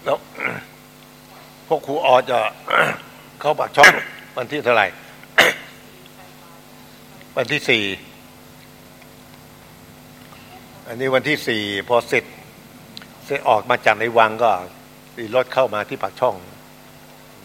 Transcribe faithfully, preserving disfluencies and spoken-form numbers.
แล้วพวกครูออจะเข้าปากช่องวันที่เท่าไหร่ วันที่สี่อันนี้วันที่สี่พอเสร็จเสร็จออกมาจากในวังก็ตีรถเข้ามาที่ปากช่อง